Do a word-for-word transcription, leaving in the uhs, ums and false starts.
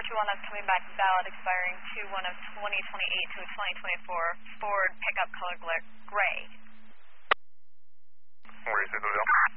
two one of coming back valid expiring two one of twenty twenty-eight to twenty twenty-four Ford pickup color gray. Where is it, Louisville?